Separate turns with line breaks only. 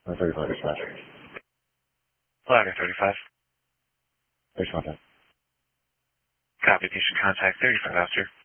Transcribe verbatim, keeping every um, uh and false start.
one thirty-five dispatch.
Ladder thirty-five.
There's contact.
Copy, patient contact thirty-five, officer.